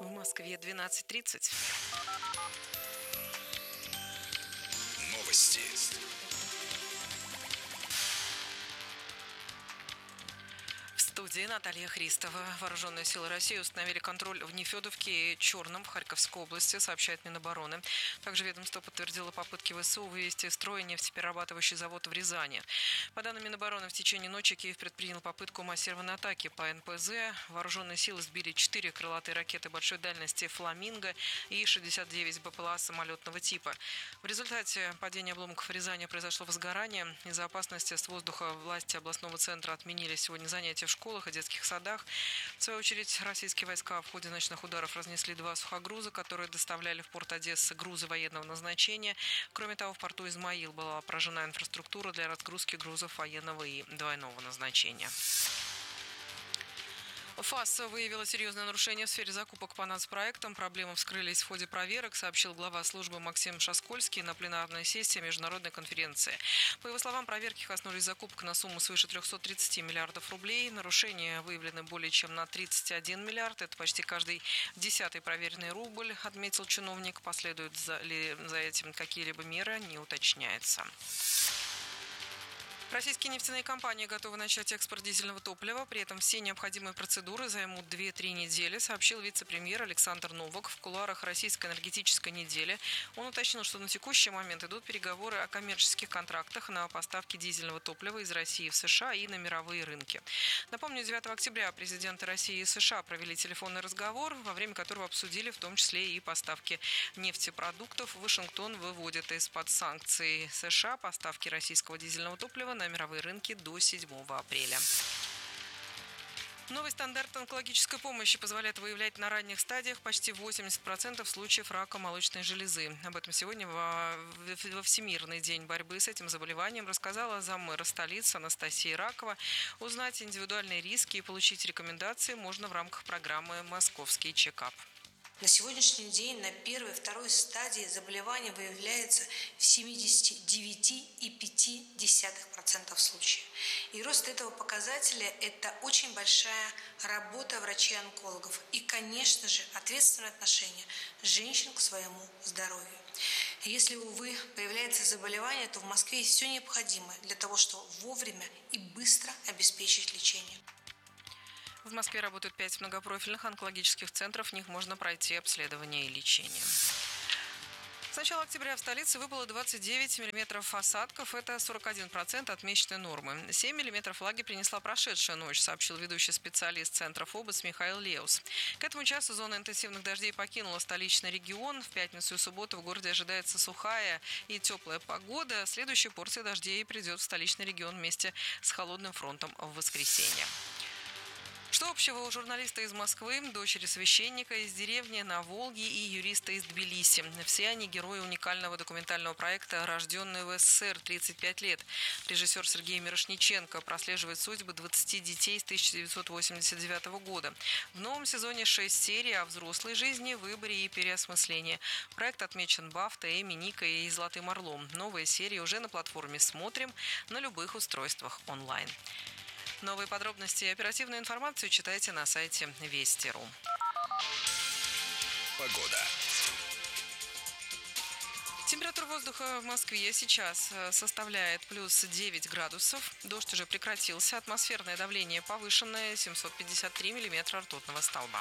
В Москве 12:30. Новости. В студии Наталья Христова. Вооруженные силы России установили контроль в Нефедовке и Черном в Харьковской области, сообщает Минобороны. Также ведомство подтвердило попытки ВСУ вывести из строя нефтеперерабатывающий завод в Рязани. По данным Минобороны, в течение ночи Киев предпринял попытку массированной атаки по НПЗ. Вооруженные силы сбили 4 крылатые ракеты большой дальности «Фламинго» и 69 БПЛА самолетного типа. В результате падения обломков в Рязани произошло возгорание. Из-за опасности с воздуха власти областного центра отменили сегодня занятия в школах и детских садах. В свою очередь, российские войска в ходе ночных ударов разнесли 2 сухогруза, которые доставляли в порт Одессы грузы военного назначения. Кроме того, в порту Измаил была поражена инфраструктура для разгрузки грузов военного и двойного назначения. ФАС выявила серьезное нарушение в сфере закупок по нацпроектам. Проблемы вскрылись в ходе проверок, сообщил глава службы Максим Шаскольский на пленарной сессии международной конференции. По его словам, проверки коснулись закупок на сумму свыше 330 миллиардов рублей. Нарушения выявлены более чем на 31 миллиард. Это почти каждый 10-й проверенный рубль, отметил чиновник. Последуют ли за этим какие-либо меры, не уточняется. Российские нефтяные компании готовы начать экспорт дизельного топлива. При этом все необходимые процедуры займут 2-3 недели, сообщил вице-премьер Александр Новак в кулуарах российской энергетической недели. Он уточнил, что на текущий момент идут переговоры о коммерческих контрактах на поставки дизельного топлива из России в США и на мировые рынки. Напомню, 9 октября президенты России и США провели телефонный разговор, во время которого обсудили в том числе и поставки нефтепродуктов. Вашингтон выводит из-под санкций США поставки российского дизельного топлива на мировые рынки до 7 апреля. Новый стандарт онкологической помощи позволяет выявлять на ранних стадиях почти 80% случаев рака молочной железы. Об этом сегодня во Всемирный день борьбы с этим заболеванием рассказала заммэра столицы Анастасия Ракова. Узнать индивидуальные риски и получить рекомендации можно в рамках программы «Московский чекап». На сегодняшний день на первой и второй стадии заболевания выявляется в 79,5% случаев. И рост этого показателя – это очень большая работа врачей-онкологов и, конечно же, ответственное отношение женщин к своему здоровью. Если, увы, появляется заболевание, то в Москве есть все необходимое для того, чтобы вовремя и быстро обеспечить лечение. В Москве работают 5 многопрофильных онкологических центров. В них можно пройти обследование и лечение. С начала октября в столице выпало 29 миллиметров осадков. Это 41% от месячной нормы. 7 миллиметров влаги принесла прошедшая ночь, сообщил ведущий специалист Центра ФОБОС Михаил Леус. К этому часу зона интенсивных дождей покинула столичный регион. В пятницу и субботу в городе ожидается сухая и теплая погода. Следующая порция дождей придет в столичный регион вместе с холодным фронтом в воскресенье. Что общего у журналиста из Москвы, дочери священника из деревни на Волге и юриста из Тбилиси? Все они герои уникального документального проекта «Рожденные в СССР. 35 лет». Режиссер Сергей Мирошниченко прослеживает судьбы 20 детей с 1989 года. В новом сезоне 6 серий о взрослой жизни, выборе и переосмыслении. Проект отмечен БАФТА, Эмми, Никой и Золотым орлом. Новые серии уже на платформе «Смотрим» на любых устройствах онлайн. Новые подробности и оперативную информацию читайте на сайте Вести.ру. Погода. Температура воздуха в Москве сейчас составляет плюс 9 градусов. Дождь уже прекратился. Атмосферное давление повышенное, 753 миллиметра ртутного столба.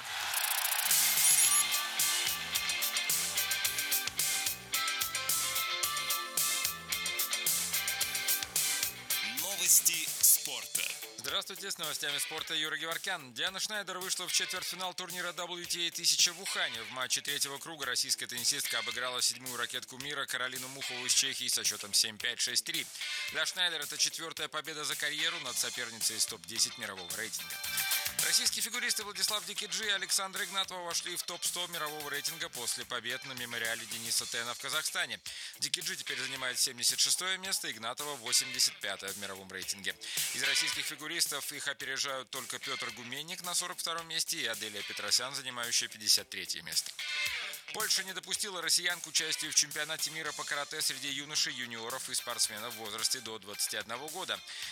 Новости спорта. Здравствуйте, с новостями спорта Юра Геворкян. Диана Шнайдер вышла в четвертьфинал турнира WTA 1000 в Ухане. В матче третьего круга российская теннисистка обыграла 7-ю ракетку мира Каролину Мухову из Чехии со счетом 7-5, 6-3. Для Шнайдер это 4-я победа за карьеру над соперницей из топ-10 мирового рейтинга. Российские фигуристы Владислав Дикиджи и Александра Игнатова вошли в топ-100 мирового рейтинга после побед на мемориале Дениса Тена в Казахстане. Дикиджи теперь занимает 76-е место, Игнатова 85-е в мировом рейтинге. Из российских фигуристов их опережают только Петр Гуменник на 42-м месте и Аделия Петросян, занимающая 53-е место. Польша не допустила россиян к участию в чемпионате мира по карате среди юношей, юниоров и спортсменов в возрасте до 21 года.